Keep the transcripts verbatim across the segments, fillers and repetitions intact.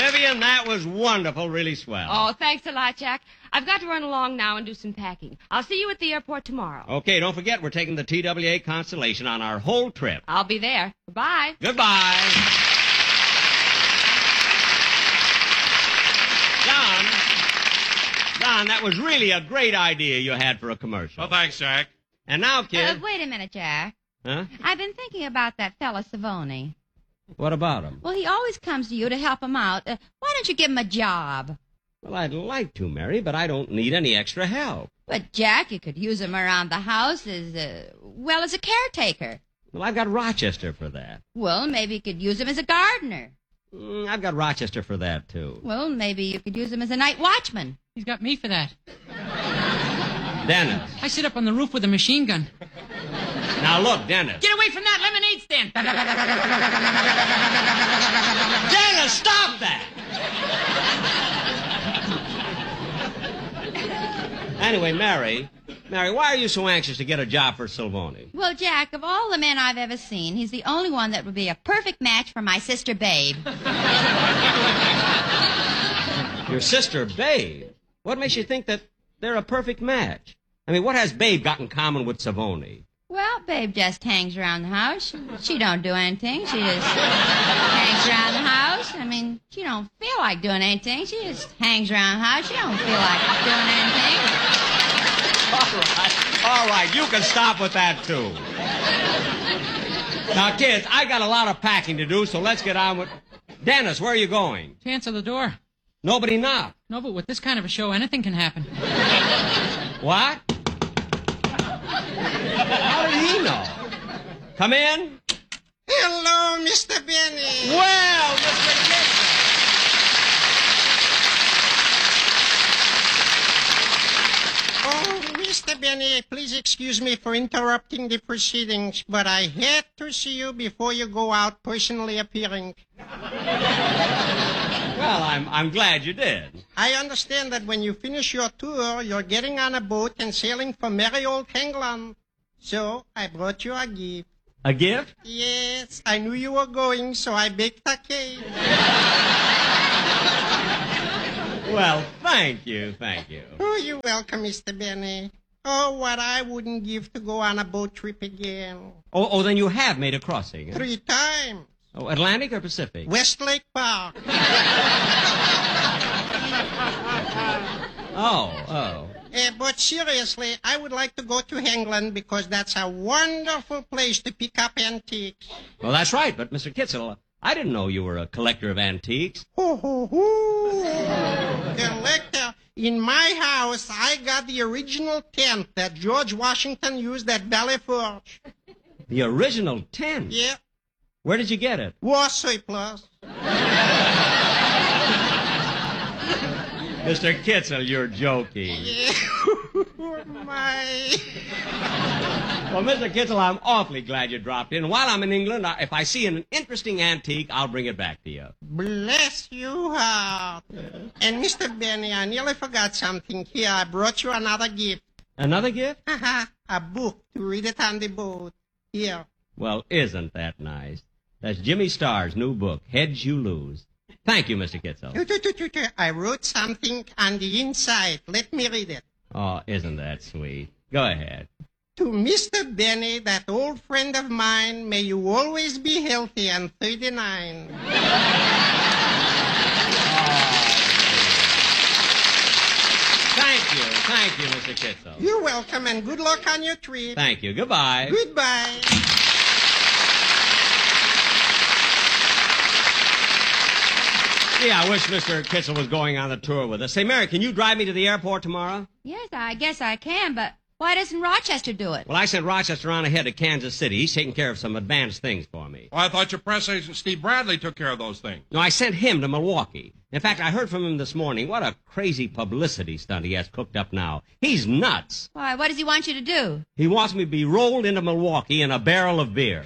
Vivian, that was wonderful, really swell. Oh, thanks a lot, Jack. I've got to run along now and do some packing. I'll see you at the airport tomorrow. Okay, don't forget we're taking the T W A Constellation on our whole trip. I'll be there. Bye. Goodbye. John, John, that was really a great idea you had for a commercial. Oh, thanks, Jack. And now, kid. Uh, wait a minute, Jack. Huh? I've been thinking about that fella Savoni. What about him? Well, he always comes to you to help him out. Uh, why don't you give him a job? Well, I'd like to, Mary, but I don't need any extra help. But, Jack, you could use him around the house as, uh, well, as a caretaker. Well, I've got Rochester for that. Well, maybe you could use him as a gardener. Mm, I've got Rochester for that, too. Well, maybe you could use him as a night watchman. He's got me for that. Dennis. I sit up on the roof with a machine gun. Now, look, Dennis. Get away from that lemonade stand! Dennis, stop that! Anyway, Mary, Mary, why are you so anxious to get a job for Silvoni? Well, Jack, of all the men I've ever seen, he's the only one that would be a perfect match for my sister Babe. Your sister, Babe? What makes you think that they're a perfect match? I mean, what has Babe got in common with Savoni? Well, Babe just hangs around the house. She don't do anything. She just hangs around the house. I mean, she don't feel like doing anything. She just hangs around the house. She don't feel like doing anything. All right, all right, you can stop with that, too. Now, kids, I got a lot of packing to do, so let's get on with... Dennis, where are you going? To answer the door. Nobody knocked. No, but with this kind of a show, anything can happen. What? How did he know? Come in. Hello, Mister Benny. Well, Mister Kitson. Oh, Mister Benny, please excuse me for interrupting the proceedings, but I had to see you before you go out personally appearing. Well, I'm I'm glad you did. I understand that when you finish your tour, you're getting on a boat and sailing for merry old England. So, I brought you a gift. A gift? Yes, I knew you were going, so I baked a cake. Well, thank you, thank you. Oh, you're welcome, Mister Benny. Oh, what I wouldn't give to go on a boat trip again. Oh, oh, then you have made a crossing. Huh? Three times. Oh, Atlantic or Pacific? Westlake Park. Oh, oh. Uh, but seriously, I would like to go to England because that's a wonderful place to pick up antiques. Well, that's right, but Mister Kitzel, I didn't know you were a collector of antiques. Ho, ho, ho. Collector. In my house, I got the original tent that George Washington used at Valley Forge. The original tent? Yeah. Where did you get it? War surplus. Mister Kitzel, you're joking. Yeah. My... Well, Mister Kitzel, I'm awfully glad you dropped in. While I'm in England, I- if I see an interesting antique, I'll bring it back to you. Bless you heart. And Mister Benny, I nearly forgot something. Here, I brought you another gift. Another gift? Haha, a book to read it on the boat. Here. Well, isn't that nice? That's Jimmy Starr's new book, Heads You Lose. Thank you, Mister Kitzel. I wrote something on the inside. Let me read it. Oh, isn't that sweet? Go ahead. To Mister Benny, that old friend of mine, may you always be healthy and thirty-nine. Thank you. Thank you, Mister Kitzel. You're welcome, and good luck on your trip. Thank you. Goodbye. Goodbye. Gee, I wish Mister Kitzel was going on the tour with us. Say, Mary, can you drive me to the airport tomorrow? Yes, I guess I can, but why doesn't Rochester do it? Well, I sent Rochester on ahead to Kansas City. He's taking care of some advanced things for me. Well, I thought your press agent, Steve Bradley, took care of those things. No, I sent him to Milwaukee. In fact, I heard from him this morning. What a crazy publicity stunt he has cooked up now. He's nuts. Why, what does he want you to do? He wants me to be rolled into Milwaukee in a barrel of beer.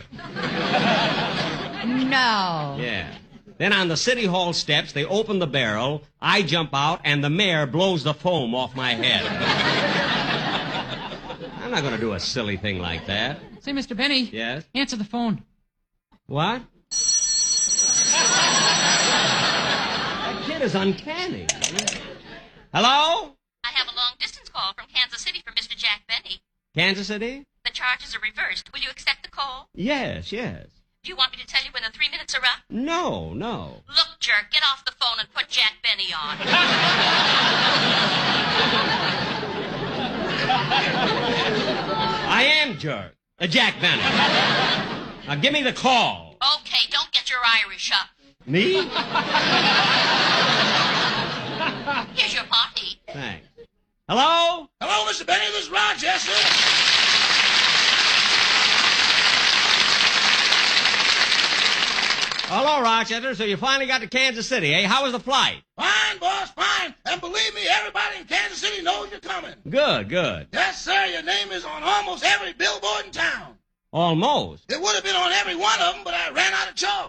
No. Yeah. Then on the City Hall steps, they open the barrel, I jump out, and the mayor blows the foam off my head. I'm not going to do a silly thing like that. Say, Mister Benny. Yes? Answer the phone. What? kid is uncanny. Hello? I have a long-distance call from Kansas City for Mister Jack Benny. Kansas City? The charges are reversed. Will you accept the call? Yes, yes. Do you want me to tell you when the three minutes are up? No, no. Look, jerk, get off the phone and put Jack Benny on. I am jerk. Uh, Jack Benny. Now give me the call. Okay, don't get your Irish up. Me? Here's your party. Thanks. Hello? Hello, Mister Benny. This is Rochester. Hello, Rochester. So you finally got to Kansas City, eh? How was the flight? Fine, boss, fine. And believe me, everybody in Kansas City knows you're coming. Good, good. Yes, sir. Your name is on almost every billboard in town. Almost. It would have been on every one of them, but I ran out of chalk.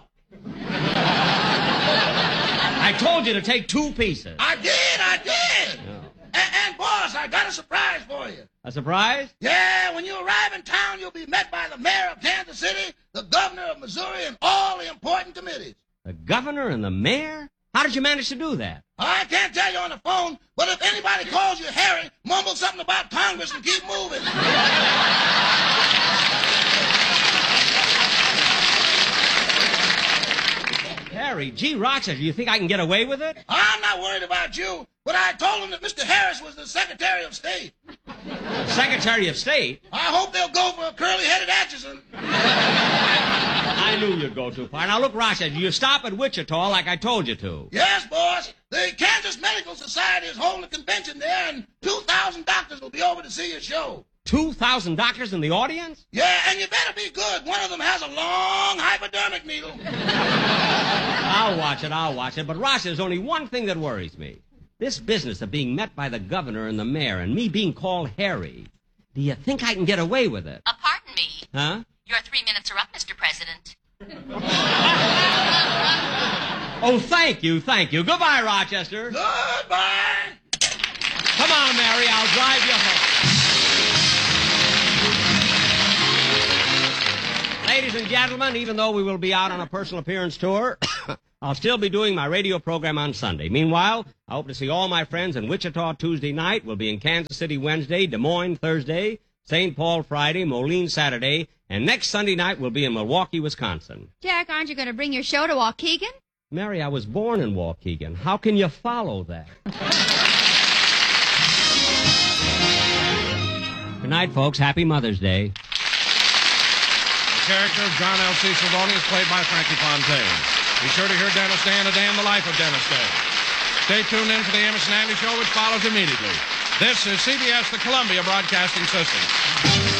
I told you to take two pieces. I did, I did. Oh. And, and, boss, I got a surprise for you. A surprise? Yeah, when you arrive in town, you'll be met by the mayor of Kansas City, the governor of Missouri, and all the important committees. The governor and the mayor? How did you manage to do that? I can't tell you on the phone, but if anybody calls you Harry, mumble something about Congress and keep moving. Harry, gee, Rochester, you think I can get away with it? I'm not worried about you, but I told them that Mister Harris was the Secretary of State. Secretary of State? I hope they'll go for a curly-headed Atchison. I knew you'd go too far. Now, look, Rochester, you stop at Wichita like I told you to. Yes, boss. The Kansas Medical Society is holding a convention there, and two thousand doctors will be over to see your show. two thousand doctors in the audience? Yeah, and you better be good. One of them has a long hypodermic needle. I'll watch it, I'll watch it. But, Ross, there's only one thing that worries me. This business of being met by the governor and the mayor and me being called Harry. Do you think I can get away with it? Uh, pardon me. Huh? Your three minutes are up, Mister President. Oh, thank you, thank you. Goodbye, Rochester. Goodbye. Come on, Mary, I'll drive you home. Ladies and gentlemen, even though we will be out on a personal appearance tour, I'll still be doing my radio program on Sunday. Meanwhile, I hope to see all my friends in Wichita Tuesday night. We'll be in Kansas City Wednesday, Des Moines Thursday, Saint Paul Friday, Moline Saturday, and next Sunday night we'll be in Milwaukee, Wisconsin. Jack, aren't you going to bring your show to Waukegan? Mary, I was born in Waukegan. How can you follow that? Good night, folks. Happy Mother's Day. The character of John L. C. Savoni is played by Frankie Fontaine. Be sure to hear Dennis Day and A Day in the Life of Dennis Day. Stay tuned in for the Amos and Andy Show, which follows immediately. This is C B S, the Columbia Broadcasting System.